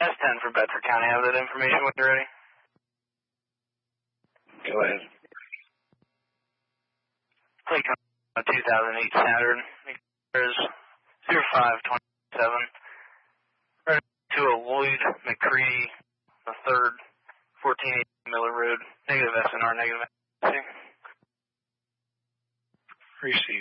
S10 for Bedford County. I have that information when you're ready. Go ahead. Click on a 2008 Saturn. There's 0527. Right to a Lloyd McCready, the 3rd, 1480 Miller Road. Negative SNR, negative.